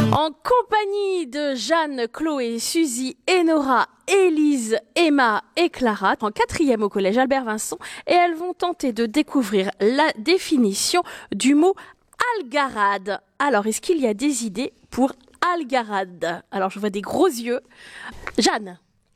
En compagnie de Jeanne, Chloé, Suzy, Enora, Élise, Emma et Clara, en 4e au collège Albert Vincent, et elles vont tenter de découvrir la définition du mot algarade. Alors, est-ce qu'il y a des idées pour algarade? Alors, je vois des gros yeux. Jeanne?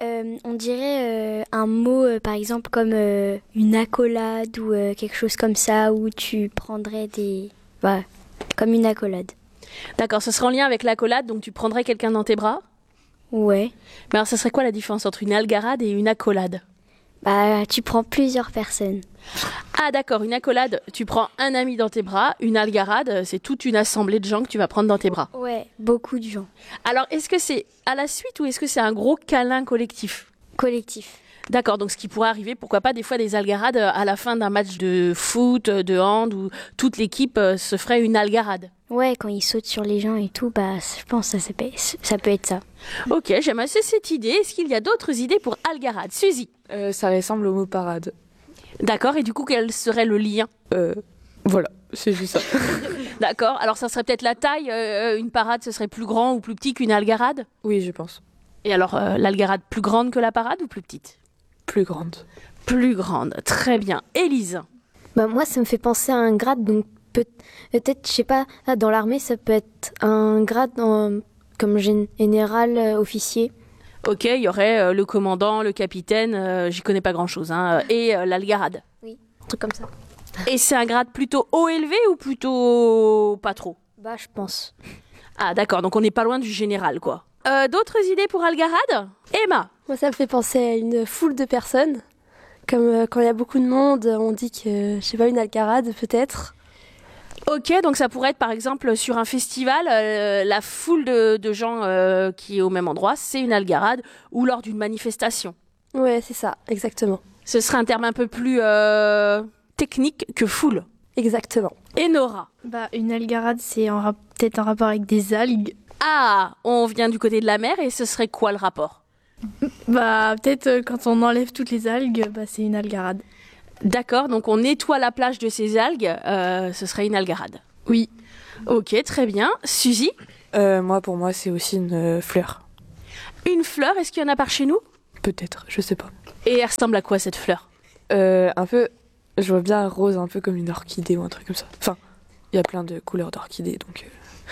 On dirait un mot, par exemple, comme une accolade ou quelque chose comme ça, où tu prendrais des... Voilà, comme une accolade. D'accord, ce serait en lien avec l'accolade, donc tu prendrais quelqu'un dans tes bras? Ouais. Mais alors, ça serait quoi la différence entre une algarade et une accolade? Bah, tu prends plusieurs personnes. Ah d'accord, une accolade, tu prends un ami dans tes bras. Une algarade, c'est toute une assemblée de gens que tu vas prendre dans tes bras. Ouais, beaucoup de gens. Alors, est-ce que c'est à la suite ou est-ce que c'est un gros câlin collectif? Collectif. D'accord, donc ce qui pourrait arriver, pourquoi pas des fois des algarades à la fin d'un match de foot, de hand, où toute l'équipe se ferait une algarade. Ouais, quand ils sautent sur les gens et tout, bah, je pense que ça peut être ça. Ok, j'aime assez cette idée. Est-ce qu'il y a d'autres idées pour algarade? Suzy? Ça ressemble au mot parade. D'accord, et du coup, quel serait le lien? Voilà, c'est juste ça. D'accord, alors ça serait peut-être la taille, une parade ce serait plus grand ou plus petit qu'une algarade? Oui, je pense. Et alors, l'algarade plus grande que la parade ou plus petite? Plus grande. Plus grande, très bien. Élise? Bah moi, ça me fait penser à un grade, donc peut-être, je sais pas, dans l'armée, ça peut être un grade comme général officier. Ok, il y aurait le commandant, le capitaine, j'y connais pas grand-chose, hein, et l'algarade. Oui, un truc comme ça. Et c'est un grade plutôt haut élevé ou plutôt pas trop? Bah, je pense. Ah d'accord, donc on n'est pas loin du général, quoi. D'autres idées pour algarade? Emma? Moi, ça me fait penser à une foule de personnes. Comme quand il y a beaucoup de monde, on dit que, je sais pas, une algarade peut-être. Ok, donc ça pourrait être par exemple sur un festival, la foule de gens qui est au même endroit, c'est une algarade, ou lors d'une manifestation. Ouais, c'est ça, exactement. Ce serait un terme un peu plus technique que foule. Exactement. Et Nora? Bah, une algarade, c'est peut-être un rapport avec des algues. Ah, on vient du côté de la mer et ce serait quoi le rapport? Bah, peut-être quand on enlève toutes les algues, bah, c'est une algarade. D'accord, donc on nettoie la plage de ces algues, ce serait une algarade. Oui. Ok, très bien. Suzy? Pour moi, c'est aussi une fleur. Une fleur, est-ce qu'il y en a par chez nous? Peut-être, je sais pas. Et elle ressemble à quoi cette fleur? Un peu, je vois bien rose, un peu comme une orchidée ou un truc comme ça. Enfin, il y a plein de couleurs d'orchidées, donc...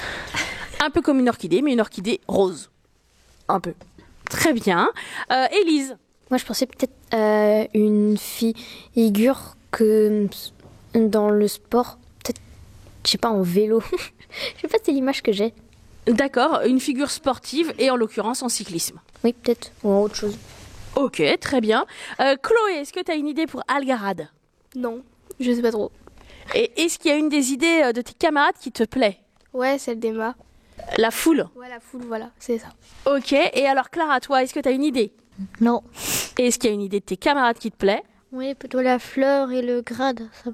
Un peu comme une orchidée, mais une orchidée rose. Un peu. Très bien. Élise? Moi, je pensais peut-être une figure que dans le sport, peut-être, je sais pas, en vélo. Je sais pas, c'est l'image que j'ai. D'accord, une figure sportive et en l'occurrence en cyclisme. Oui, peut-être, ou en autre chose. Ok, très bien. Chloé, est-ce que tu as une idée pour algarade? Non, je sais pas trop. Et est-ce qu'il y a une des idées de tes camarades qui te plaît? Ouais, celle d'Emma. La foule? Ouais, la foule, voilà, c'est ça. Ok, et alors Clara, toi, est-ce que tu as une idée? Non. Et est-ce qu'il y a une idée de tes camarades qui te plaît? Oui, plutôt la fleur et le grade. Ça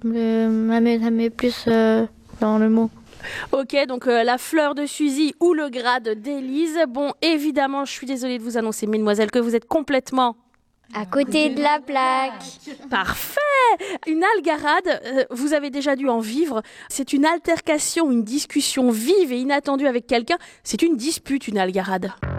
met plus dans le mot. Ok, donc la fleur de Suzy ou le grade d'Élise. Bon, évidemment, je suis désolée de vous annoncer, mesdemoiselles, que vous êtes complètement... À côté de la plaque. Parfait! Une algarade, vous avez déjà dû en vivre. C'est une altercation, une discussion vive et inattendue avec quelqu'un. C'est une dispute, une algarade.